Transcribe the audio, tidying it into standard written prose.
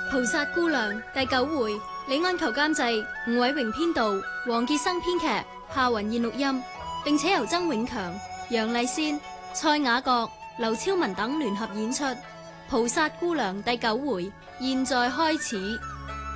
菩薩姑娘第9回，李安求監製，吳偉榮編導，黃傑生編劇，夏雲燕錄音，並且由曾永強、楊麗仙、蔡雅閣、劉超文等聯合演出。菩薩姑娘第9回，現在開始。